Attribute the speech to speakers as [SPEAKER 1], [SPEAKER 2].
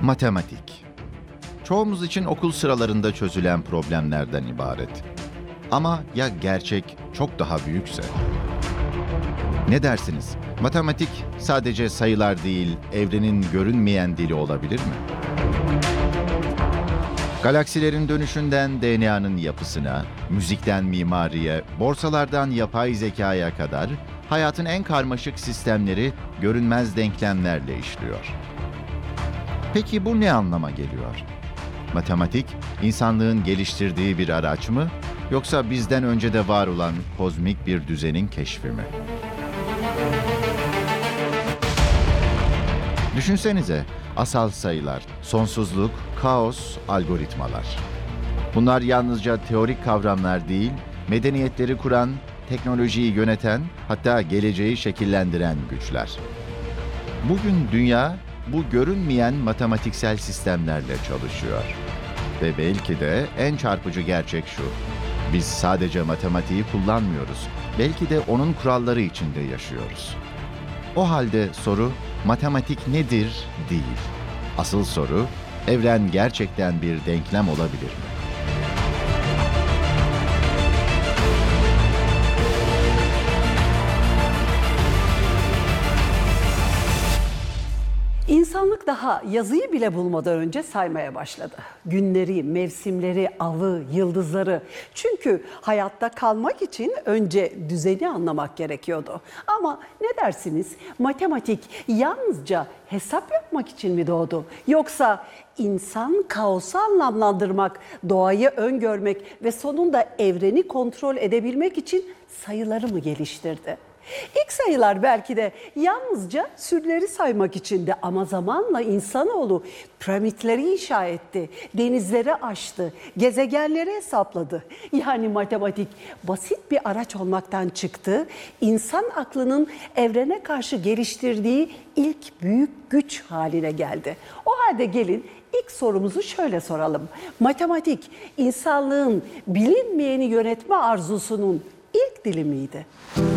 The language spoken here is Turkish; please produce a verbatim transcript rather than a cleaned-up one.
[SPEAKER 1] Matematik. Çoğumuz için okul sıralarında çözülen problemlerden ibaret. Ama ya gerçek çok daha büyükse? Ne dersiniz? Matematik sadece sayılar değil, evrenin görünmeyen dili olabilir mi? Galaksilerin dönüşünden D N A'nın yapısına, müzikten mimariye, borsalardan yapay zekaya kadar hayatın en karmaşık sistemleri görünmez denklemlerle işliyor. Peki bu ne anlama geliyor? Matematik, insanlığın geliştirdiği bir araç mı, yoksa bizden önce de var olan kozmik bir düzenin keşfi mi? Düşünsenize, asal sayılar, sonsuzluk, kaos, algoritmalar. Bunlar yalnızca teorik kavramlar değil, medeniyetleri kuran, teknolojiyi yöneten, hatta geleceği şekillendiren güçler. Bugün dünya, bu görünmeyen matematiksel sistemlerle çalışıyor. Ve belki de en çarpıcı gerçek şu: biz sadece matematiği kullanmıyoruz, belki de onun kuralları içinde yaşıyoruz. O halde soru, matematik nedir değil. Asıl soru, evren gerçekten bir denklem olabilir mi?
[SPEAKER 2] İnsanlık daha yazıyı bile bulmadan önce saymaya başladı. Günleri, mevsimleri, avı, yıldızları. Çünkü hayatta kalmak için önce düzeni anlamak gerekiyordu. Ama ne dersiniz? Matematik yalnızca hesap yapmak için mi doğdu? Yoksa insan kaosu anlamlandırmak, doğayı öngörmek ve sonunda evreni kontrol edebilmek için sayıları mı geliştirdi? İlk sayılar belki de yalnızca sürüleri saymak içindi ama zamanla insanoğlu piramitleri inşa etti, denizleri aştı, gezegenleri hesapladı. Yani matematik basit bir araç olmaktan çıktı, insan aklının evrene karşı geliştirdiği ilk büyük güç haline geldi. O halde gelin ilk sorumuzu şöyle soralım. Matematik, insanlığın bilinmeyeni yönetme arzusunun ilk dili miydi?